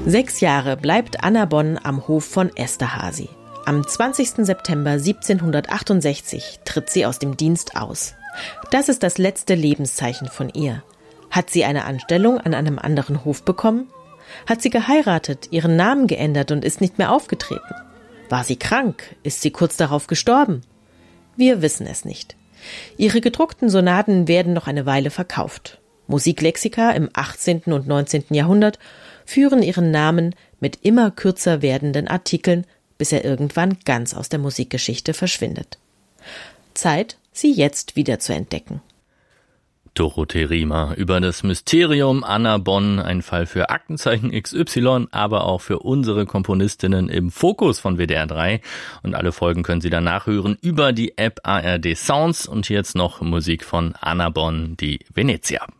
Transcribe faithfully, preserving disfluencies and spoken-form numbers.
Sechs Jahre bleibt Anna Bonn am Hof von Esterházy. Am zwanzigsten September siebzehnhundertachtundsechzig tritt sie aus dem Dienst aus. Das ist das letzte Lebenszeichen von ihr. Hat sie eine Anstellung an einem anderen Hof bekommen? Hat sie geheiratet, ihren Namen geändert und ist nicht mehr aufgetreten? War sie krank? Ist sie kurz darauf gestorben? Wir wissen es nicht. Ihre gedruckten Sonaten werden noch eine Weile verkauft. Musiklexika im achtzehnten und neunzehnten Jahrhundert führen ihren Namen mit immer kürzer werdenden Artikeln, bis er irgendwann ganz aus der Musikgeschichte verschwindet. Zeit, sie jetzt wieder zu entdecken. Dorothee Riemer über das Mysterium Anna Bonn, ein Fall für Aktenzeichen X Y, aber auch für unsere Komponistinnen im Fokus von W D R drei. Und alle Folgen können Sie dann nachhören über die App A R D Sounds. Und jetzt noch Musik von Anna Bonn, die Venezia.